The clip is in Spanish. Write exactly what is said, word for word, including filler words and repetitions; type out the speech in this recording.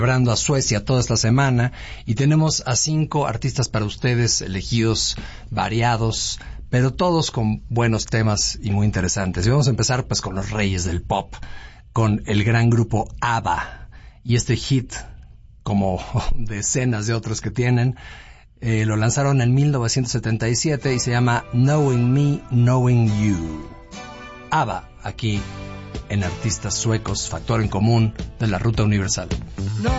celebrando a Suecia toda esta semana y tenemos a cinco artistas para ustedes elegidos, variados, pero todos con buenos temas y muy interesantes. Y vamos a empezar pues con los reyes del pop, con el gran grupo ABBA y este hit, como decenas de otros que tienen, eh, lo lanzaron en mil novecientos setenta y siete y se llama Knowing Me, Knowing You. ABBA, aquí en Artistas Suecos, factor en común de la Ruta Universal. No.